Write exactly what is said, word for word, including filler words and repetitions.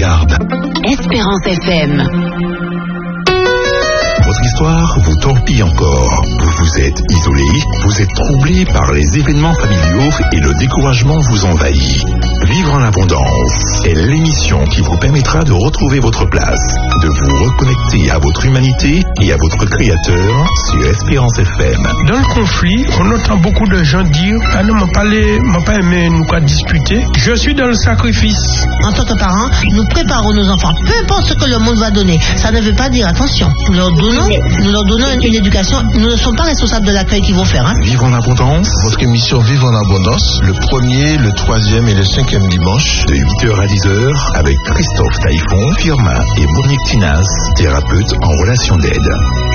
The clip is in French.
regarde. Espérance F M. Votre histoire vous torpille encore. Vous vous êtes isolé, vous êtes troublé par les événements familiaux et le découragement vous envahit. Vivre en abondance est l'émission qui vous permettra de retrouver votre place, de vous reconnecter à votre humanité et à votre créateur sur Espérance F M. Dans le conflit, on entend beaucoup de gens dire « Ah non, m'a pas, m'a pas aimé nous quoi disputer. Je suis dans le sacrifice. » En tant que parents, nous préparons nos enfants, peu importe ce que le monde va donner. Ça ne veut pas dire, attention, nous leur donnons, nous leur donnons une éducation. Nous ne sommes pas responsables de l'accueil qu'ils vont faire. Hein. Vivre en abondance. Votre émission Vivre en abondance, le premier, le troisième et le cinquième dimanche. De huit heures à dix heures avec Christophe Taïfon, Firma et Monique Tinas, thérapeute en relation d'aide.